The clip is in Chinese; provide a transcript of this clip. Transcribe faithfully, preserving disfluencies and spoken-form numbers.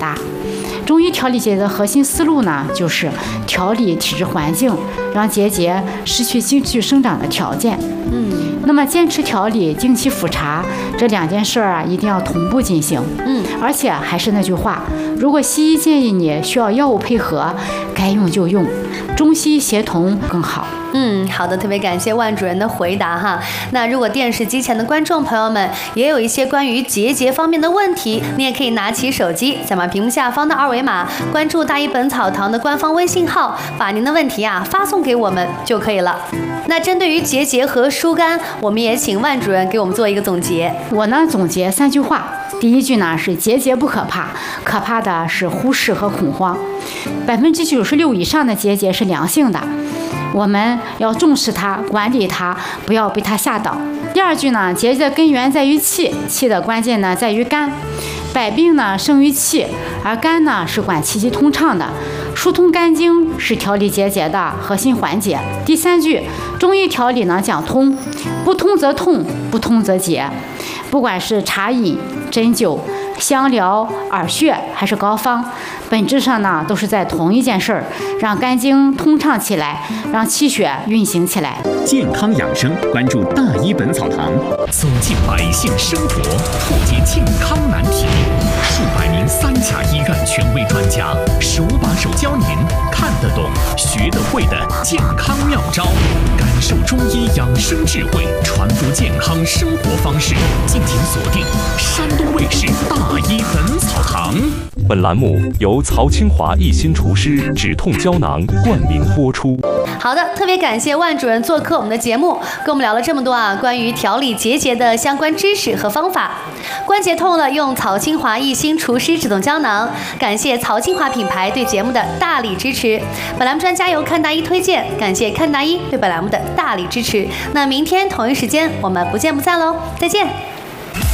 大。中医调理结节的核心思路呢，就是调理体质环境，让结节失去继续生长的条件。 嗯， 那么坚持调理、定期复查这两件事儿啊，一定要同步进行。 嗯， 而且还是那句话，如果西医建议你需要药物配合，该用就用，中西医协同更好。 嗯，好的，特别感谢万主任的回答哈。那如果电视机前的观众朋友们也有一些关于结节方面的问题，你也可以拿起手机，扫码屏幕下方的二维码，关注大医本草堂的官方微信号，把您的问题啊发送给我们就可以了。那针对于结节和疏肝，我们也请万主任给我们做一个总结。 我呢总结三句话，第一句呢是结节不可怕，可怕的是忽视和恐慌。百分之九十六以上的结节是良性的，我们要重视它，管理它，不要被它吓倒。第二句呢，结节的根源在于气，气的关键呢在于肝。百病呢生于气，而肝呢是管气机通畅的，疏通肝经是调理结节的核心环节。第三句，中医调理呢讲通，不通则痛，不通则结。不管是茶饮、针灸、香疗、耳穴还是膏方，本质上呢都是在同一件事儿，让肝经通畅起来，让气血运行起来。 健康养生，关注大医本草堂，走进百姓生活，破解健康难题。数百名三甲医院权威专家，手把手教您看得懂、学得会的健康妙招，感受中医养生智慧，传播健康生活方式。敬请锁定山东卫视大医本草堂。 本栏目由曹清华一心厨师止痛胶囊冠名播出。 好的，特别感谢万主任做客我们的节目，跟我们聊了这么多啊关于调理结节的相关知识和方法。关节痛了，用曹清华一心厨师止痛胶囊。感谢曹清华品牌对节目的大力支持。本栏目专家由看大医推荐，感谢看大医对本栏目的大力支持。那明天同一时间我们不见不散喽，再见。